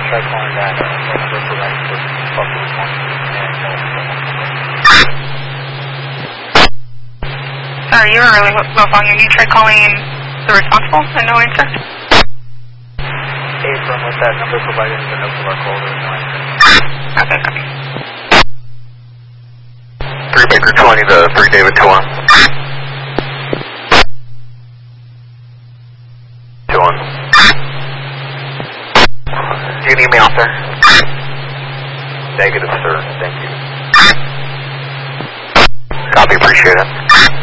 try calling that number provided for Buffalo 1 and Sorry, you were really low volume. You tried calling the responsible and no answer? From with that number provided in the notes of our call, there is no answer. Okay, copy. 3 Baker 20 to 3 David 2-1. 2-1. Do you need me out there? Negative, sir. Thank you. Copy, appreciate it.